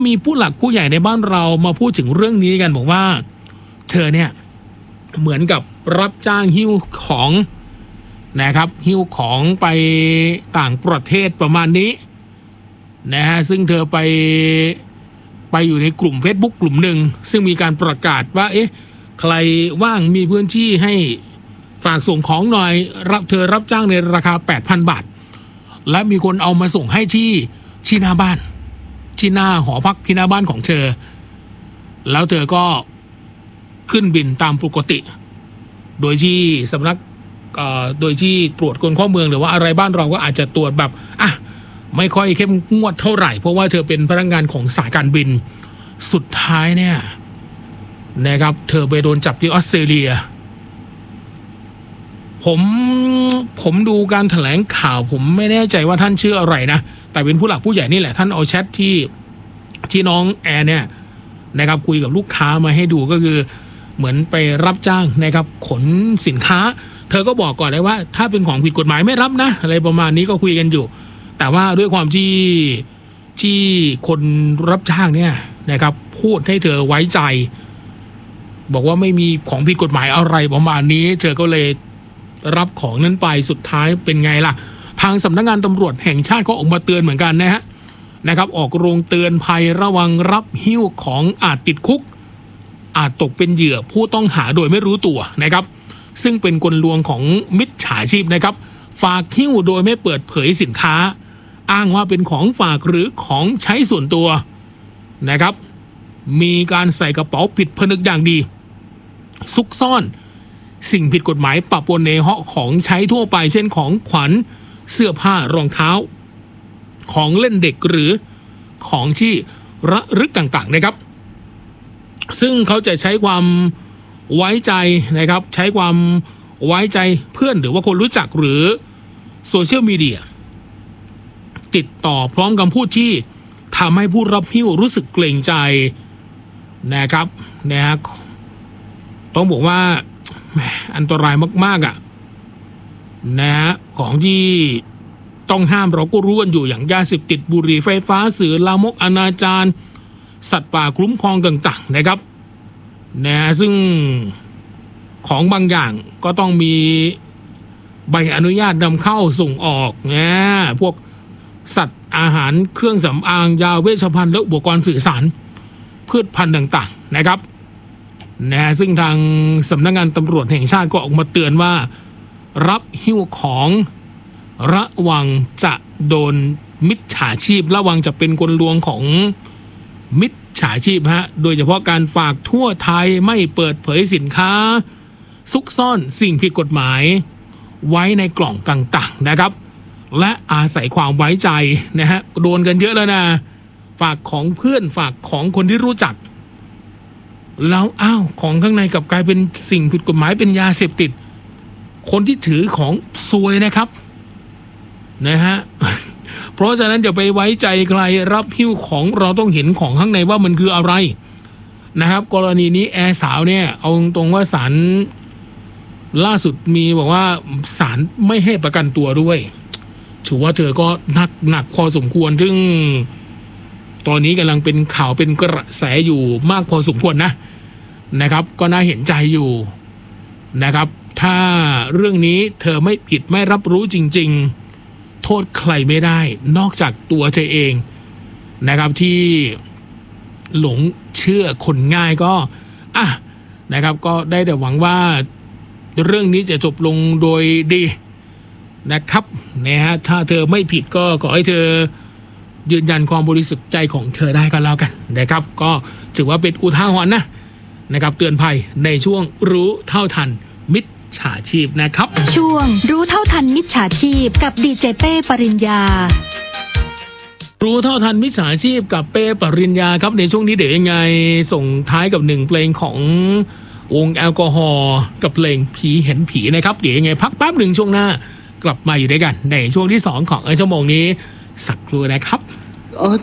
มีผู้หลักผู้ใหญ่ในบ้านเรามาพูดถึงเรื่องนี้กันบอกว่าเธอเนี่ยเหมือนกับรับจ้างหิ้วของนะครับหิ้วของไปต่างประเทศประมาณนี้นะฮะซึ่งเธอไปอยู่ในกลุ่ม Facebook กลุ่มหนึ่งซึ่งมีการประกาศว่าใครว่างมีพื้นที่ให้ฝากส่งของหน่อยเธอรับจ้างในราคา 8,000 บาทและมีคนเอามาส่งให้ที่หน้าบ้านที่หน้าหอพักที่หน้าบ้านของเธอแล้วเธอก็ขึ้นบินตามปกติโดยที่สำนักโดยที่ตรวจคนเข้าเมืองหรือว่าอะไรบ้านเราก็อาจจะตรวจแบบไม่ค่อยเข้มงวดเท่าไหร่เพราะว่าเธอเป็นพนักงานของสายการบินสุดท้ายเนี่ยนะครับเธอไปโดนจับที่ออสเตรเลียผมดูการแถลงข่าวผมไม่แน่ใจว่าท่านชื่ออะไรนะแต่เป็นผู้หลักผู้ใหญ่นี่แหละท่านเอาแชทที่น้องแอร์เนี่ยนะครับคุยกับลูกค้ามาให้ดูก็คือเหมือนไปรับจ้างนะครับขนสินค้าเธอก็บอกก่อนเลยว่าถ้าเป็นของผิดกฎหมายไม่รับนะอะไรประมาณนี้ก็คุยกันอยู่แต่ว่าด้วยความที่คนรับจ้างเนี่ยนะครับพูดให้เธอไว้ใจบอกว่าไม่มีของผิดกฎหมายอะไรประมาณนี้เธอก็เลยรับของนั้นไปสุดท้ายเป็นไงล่ะทางสำนักงานตำรวจแห่งชาติก็ออกมาเตือนเหมือนกันนะครับออกโรงเตือนภัยระวังรับหิ้วของอาจติดคุกอาจตกเป็นเหยื่อผู้ต้องหาโดยไม่รู้ตัวนะครับซึ่งเป็นกลลวงของมิจฉาชีพนะครับฝากหิ้วโดยไม่เปิดเผยสินค้าอ้างว่าเป็นของฝากหรือของใช้ส่วนตัวนะครับมีการใส่กระเป๋าผิดผนึกอย่างดีซุกซ่อนสิ่งผิดกฎหมายปะปนในห้องของใช้ทั่วไปเช่นของขวัญเสื้อผ้ารองเท้าของเล่นเด็กหรือของที่ระลึกต่างๆนะครับซึ่งเขาจะใช้ความไว้ใจนะครับใช้ความไว้ใจเพื่อนหรือว่าคนรู้จักหรือโซเชียลมีเดียติดต่อพร้อมคำพูดที่ทำให้ผู้รับหิ้วรู้สึกเกรงใจนะครับต้องบอกว่าอันตรายมากๆของที่ต้องห้ามเราก็รู้กันอยู่อย่างยาเสพติดบุหรี่ไฟฟ้าสื่อลามกอนาจารสัตว์ป่าคุ้มครองต่างๆนะครับซึ่งของบางอย่างก็ต้องมีใบอนุญาตนำเข้าส่งออกพวกสัตว์อาหารเครื่องสำอางยาเวชภัณฑ์และอุปกรณ์สื่อสารพืชพันธุ์ต่างๆนะครับซึ่งทางสำนักงานตำรวจแห่งชาติก็ออกมาเตือนว่ารับหิ้วของระวังจะโดนมิจฉาชีพระวังจะเป็นกลลวงของมิจฉาชีพโดยเฉพาะการฝากทั่วไทยไม่เปิดเผยสินค้าซุกซ่อนสิ่งผิดกฎหมายไว้ในกล่องต่างๆนะครับและอาศัยความไว้ใจโดนกันเยอะแล้วนะฝากของเพื่อนฝากของคนที่รู้จักแล้วของข้างในกลับกลายเป็นสิ่งผิดกฎหมายเป็นยาเสพติดคนที่ถือของซวยนะครับเพราะฉะนั้นอย่าไปไว้ใจใครรับหิ้วของเราต้องเห็นของข้างในว่ามันคืออะไรนะครับกรณีนี้แอร์สาวเนี่ยเอาตรงว่าศาลล่าสุดมีบอกว่าศาลไม่ให้ประกันตัวด้วยถือว่าเธอก็หนักพอสมควรซึ่งตอนนี้กำลังเป็นข่าวเป็นกระแสอยู่มากพอสมควรนะครับก็น่าเห็นใจอยู่นะครับถ้าเรื่องนี้เธอไม่ผิดไม่รับรู้จริงๆโทษใครไม่ได้นอกจากตัวเธอเองนะครับที่หลงเชื่อคนง่ายก็นะครับก็ได้แต่หวังว่าเรื่องนี้จะจบลงโดยดีนะครับถ้าเธอไม่ผิดก็ขอให้เธอยืนยันความบริสุทธิ์ใจของเธอได้ก็แล้วกันนะครับก็ถือว่าเป็นอุทาหรณ์นะครับเตือนภัยในช่วงรู้เท่าทันมิจฉาชีพนะครับช่วงรู้เท่าทันมิจฉาชีพกับดีเจเป้ปริญญารู้เท่าทันมิจฉาชีพกับเป้ปริญญาครับในช่วงนี้เดี๋ยวยังไงส่งท้ายกับ1เพลงของวงแอลกอฮอล์กับเพลงผีเห็นผีนะครับเดี๋ยวยังไงพักแป๊บหนึ่งช่วงหน้ากลับมาอยู่ด้วยกันในช่วงที่2ของชั่วโมงนี้สักครู่นะครับ